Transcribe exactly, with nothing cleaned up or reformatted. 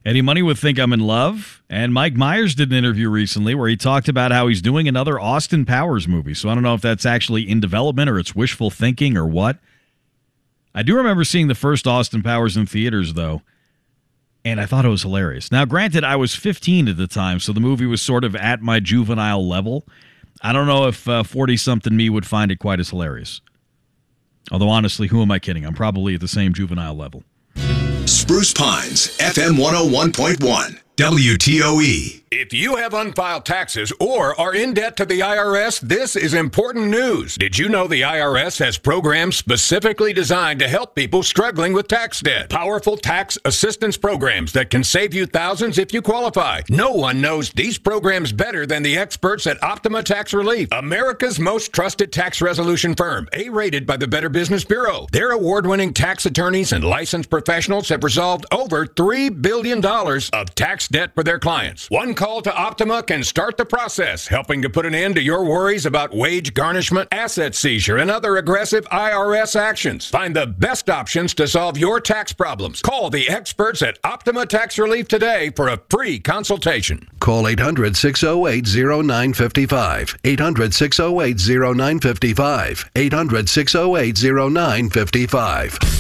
Eddie Money would think I'm in love. And Mike Myers did an interview recently where he talked about how he's doing another Austin Powers movie. So I don't know if that's actually in development or it's wishful thinking or what. I do remember seeing the first Austin Powers in theaters, though, and I thought it was hilarious. Now, granted, I was fifteen at the time, so the movie was sort of at my juvenile level. I don't know if uh, forty-something me would find it quite as hilarious. Although, honestly, who am I kidding? I'm probably at the same juvenile level. Spruce Pines, F M one oh one point one, W T O E. If you have unfiled taxes or are in debt to the I R S, this is important news. Did you know the I R S has programs specifically designed to help people struggling with tax debt? Powerful tax assistance programs that can save you thousands if you qualify. No one knows these programs better than the experts at Optima Tax Relief, America's most trusted tax resolution firm, A-rated by the Better Business Bureau. Their award-winning tax attorneys and licensed professionals have resolved over three billion dollars of tax debt for their clients. One call to Optima can start the process, helping to put an end to your worries about wage garnishment, asset seizure, and other aggressive I R S actions. Find the best options to solve your tax problems. Call the experts at Optima Tax Relief today for a free consultation. Call eight hundred, six oh eight, oh nine five five. eight hundred, six oh eight, oh nine five five. eight hundred, six oh eight, oh nine five five.